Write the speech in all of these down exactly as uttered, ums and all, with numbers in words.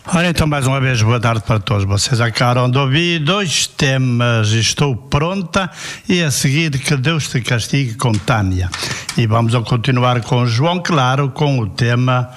Ora então, mais uma vez, boa tarde para todos. Vocês acabaram de ouvir dois temas. Estou pronta e a seguir que Deus te castigue com Tânia. E vamos a continuar com João Claro com o tema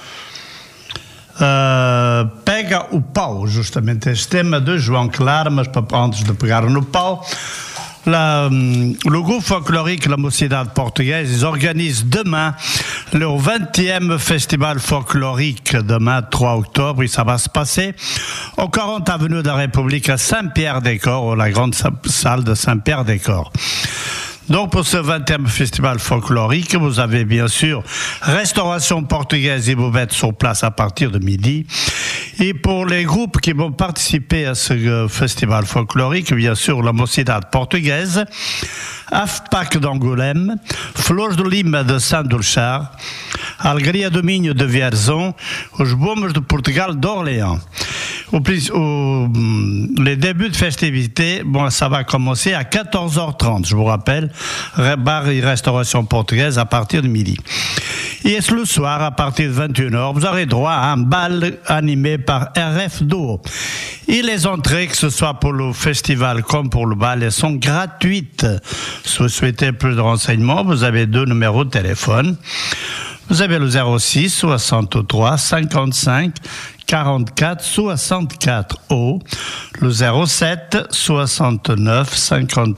uh, Pega o Pau, justamente este tema de João Claro, mas para, antes de pegar no pau, La, le groupe folklorique La Mocidade Portugaise, ils organisent demain leur vingtième festival folklorique, demain trois octobre, et ça va se passer au quarante avenue de la République à Saint-Pierre-des-Corps, la grande salle de Saint-Pierre-des-Corps. Donc pour ce vingtième festival folklorique, vous avez bien sûr restauration portugaise et vous êtes sur place à partir de midi. Et pour les groupes qui vont participer à ce festival folklorique, bien sûr la Mocidade Portugaise, A F P A C d'Angoulême, Flores de Lima de Saint-Dulchar, Alegria do Minho de Vierzon, os Bombos de Portugal d'Orléans. Au, au, les débuts de festivités, bon, ça va commencer à quatorze heures trente, je vous rappelle, bar et restauration portugaise à partir de midi. Et le soir, à partir de vingt et une heures, vous aurez droit à un bal animé par R F Duo. Et les entrées, que ce soit pour le festival comme pour le bal, elles sont gratuites. Si vous souhaitez plus de renseignements, vous avez deux numéros de téléphone. Vous avez le zéro six soixante-trois cinquante-cinq quarante-quatre soixante-quatre ou le zéro sept soixante-neuf cinquante